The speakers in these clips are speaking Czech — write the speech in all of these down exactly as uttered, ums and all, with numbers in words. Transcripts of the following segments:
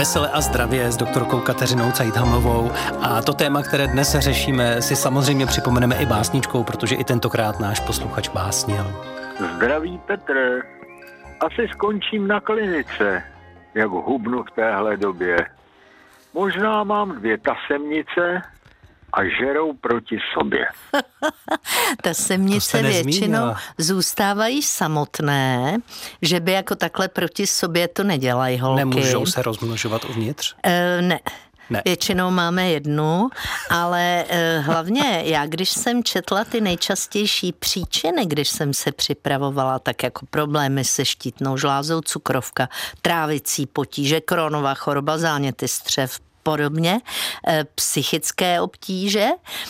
Vesele a zdravě s doktorkou Kateřinou Cajthamlovou. A to téma, které dnes řešíme, si samozřejmě připomeneme i básničkou, protože i tentokrát náš posluchač básnil. Zdraví Petr. Asi skončím na klinice, jak hubnu v téhle době. Možná mám dvě tasemnice a žerou proti sobě. Tasemnice většinou zůstávají samotné, že by jako takhle proti sobě to nedělají holky. Nemůžou se rozmnožovat uvnitř? E, ne. Ne. Většinou máme jednu, ale e, hlavně já, když jsem četla ty nejčastější příčiny, když jsem se připravovala, tak jako problémy se štítnou žlázou, cukrovka, trávicí potíže, Crohnova choroba, záněty střev, podobně, e, psychické obtíže,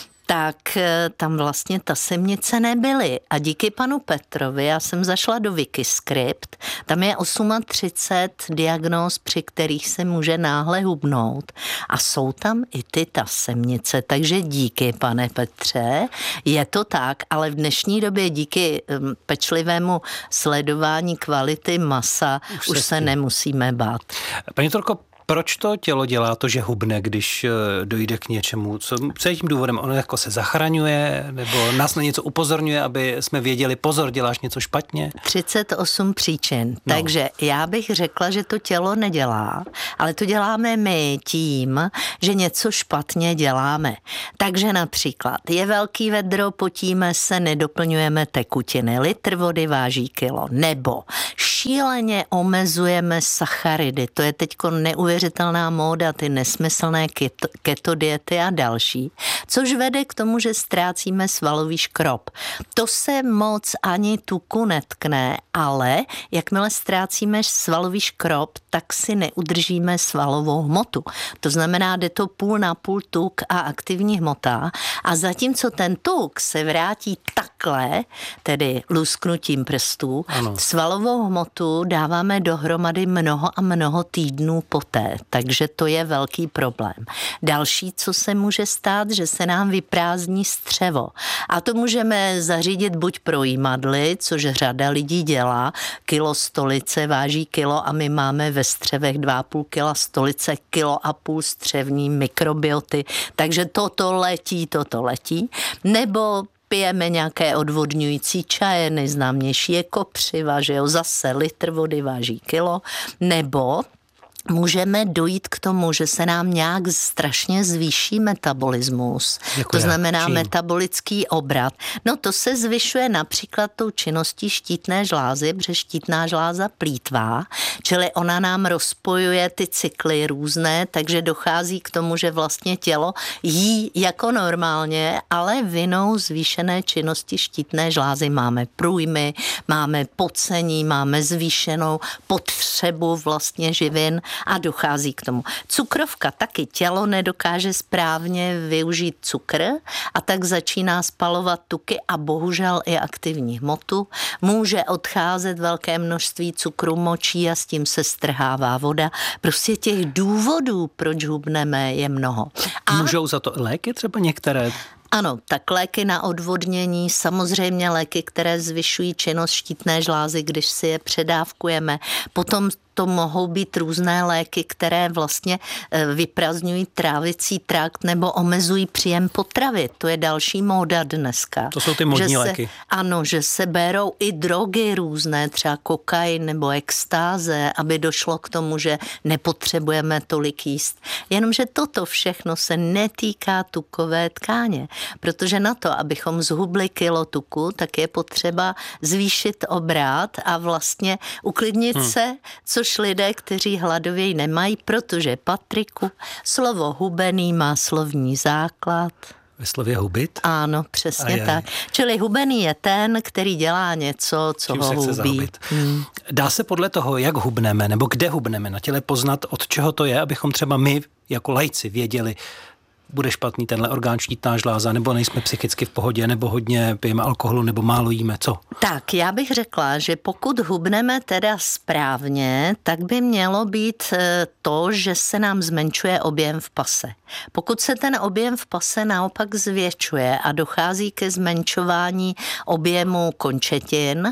tak tam vlastně tasemnice nebyly. A díky panu Petrovi, já jsem zašla do Wikiscript, tam je třicet osm diagnóz, při kterých se může náhle hubnout. A jsou tam i ty tasemnice, takže díky, pane Petře, je to tak, ale v dnešní době díky pečlivému sledování kvality masa už, už se nemusíme bát. Paní doktorko, proč to tělo dělá to, že hubne, když dojde k něčemu? Co, co je tím důvodem? Ono jako se zachraňuje, nebo nás na něco upozorňuje, aby jsme věděli, pozor, děláš něco špatně? třicet osm příčin. No. Takže já bych řekla, že to tělo nedělá, ale to děláme my tím, že něco špatně děláme. Takže například je velký vedro, potíme se, nedoplňujeme tekutiny, litr vody váží kilo, nebo šíleně omezujeme sacharidy, to je teďko neuvěřitelné móda, ty nesmyslné keto, keto diety a další, což vede k tomu, že ztrácíme svalový škrob. To se moc ani tuku netkne, ale jakmile ztrácíme svalový škrob, tak si neudržíme svalovou hmotu. To znamená, jde to půl na půl tuk a aktivní hmota a zatímco ten tuk se vrátí takhle, tedy lusknutím prstů, ano. Svalovou hmotu dáváme dohromady mnoho a mnoho týdnů poté. Takže to je velký problém. Další, co se může stát, že se nám vyprázdní střevo. A to můžeme zařídit buď projímadly, což řada lidí dělá. Kilo stolice váží kilo a my máme ve střevech dva a půl kila stolice, kilo a půl střevní mikrobioty. Takže toto letí, toto letí. Nebo pijeme nějaké odvodňující čaje, nejznámější je kopřiva, že jo, zase litr vody váží kilo. Nebo můžeme dojít k tomu, že se nám nějak strašně zvýší metabolismus. Jako to znamená čím? Metabolický obrat. No to se zvyšuje například tou činností štítné žlázy, protože štítná žláza plýtvá, čili ona nám rozpojuje ty cykly různé, takže dochází k tomu, že vlastně tělo jí jako normálně, ale vinou zvýšené činnosti štítné žlázy máme průjmy, máme pocení, máme zvýšenou potřebu vlastně živin, a dochází k tomu. Cukrovka taky tělo nedokáže správně využít cukr a tak začíná spalovat tuky a bohužel i aktivní hmotu. Může odcházet velké množství cukru močí a s tím se strhává voda. Prostě těch důvodů, proč hubneme, je mnoho. A můžou za to léky třeba některé? Ano, tak léky na odvodnění, samozřejmě léky, které zvyšují činnost štítné žlázy, když si je předávkujeme. Potom to mohou být různé léky, které vlastně vyprazňují trávicí trakt nebo omezují příjem potravy. To je další móda dneska. To jsou ty modní léky. Ano, že se berou i drogy různé, třeba kokain nebo extáze, aby došlo k tomu, že nepotřebujeme tolik jíst. Jenomže toto všechno se netýká tukové tkáně, protože na to, abychom zhubli kilo tuku, tak je potřeba zvýšit obrat a vlastně uklidnit hmm. se, což lidé, kteří hladověji nemají, protože Patriku, slovo hubený má slovní základ. Ve slově hubit? Ano, přesně Ajaj. tak. Čili hubený je ten, který dělá něco, co Čím ho se chce hubí. Zahubit. Hmm. Dá se podle toho, jak hubneme, nebo kde hubneme na těle poznat, od čeho to je, abychom třeba my jako laici věděli, bude špatný tenhle orgán, štítná žláza, nebo nejsme psychicky v pohodě, nebo hodně pijeme alkoholu, nebo málo jíme, co? Tak, já bych řekla, že pokud hubneme teda správně, tak by mělo být to, že se nám zmenšuje objem v pase. Pokud se ten objem v pase naopak zvětšuje a dochází ke zmenšování objemu končetin, to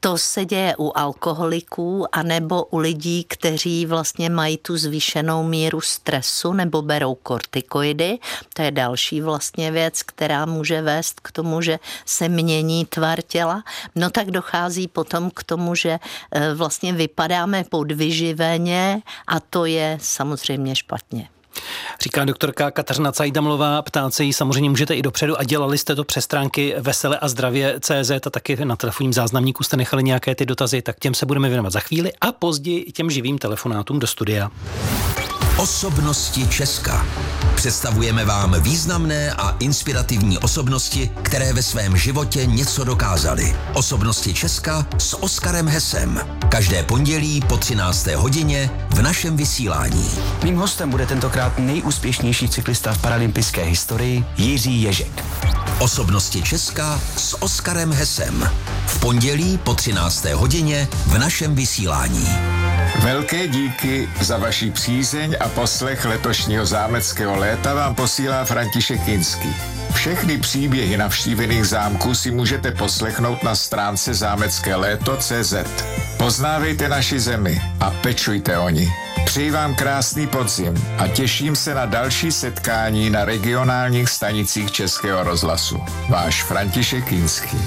To se děje u alkoholiků anebo u lidí, kteří vlastně mají tu zvýšenou míru stresu nebo berou kortikoidy. To je další vlastně věc, která může vést k tomu, že se mění tvar těla. No tak dochází potom k tomu, že vlastně vypadáme podvyživeně a to je samozřejmě špatně. Říká doktorka Kateřina Cajdamlová, ptát se jí samozřejmě můžete i dopředu a dělali jste to přes stránky vesele a zdravě tečka cé zet a taky na telefonním záznamníku jste nechali nějaké ty dotazy, tak těm se budeme věnovat za chvíli a později i těm živým telefonátům do studia. Osobnosti Česka. Představujeme vám významné a inspirativní osobnosti, které ve svém životě něco dokázaly. Osobnosti Česka s Oskarem Hesem. Každé pondělí po třinácté hodině v našem vysílání. Mým hostem bude tentokrát nejúspěšnější cyklista v paralympijské historii Jiří Ježek. Osobnosti Česka s Oskarem Hesem. V pondělí po třinácté hodině v našem vysílání. Velké díky za vaši přízeň a poslech letošního zámeckého léta vám posílá František Kinský. Všechny příběhy navštívených zámků si můžete poslechnout na stránce zámecké léto tečka cé zet. Poznávejte naši zemi a pečujte o ní. Přeji vám krásný podzim a těším se na další setkání na regionálních stanicích Českého rozhlasu. Váš František Kinský.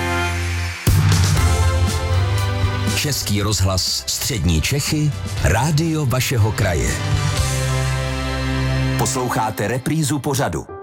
Český rozhlas Střední Čechy, rádio vašeho kraje. Posloucháte reprízu pořadu.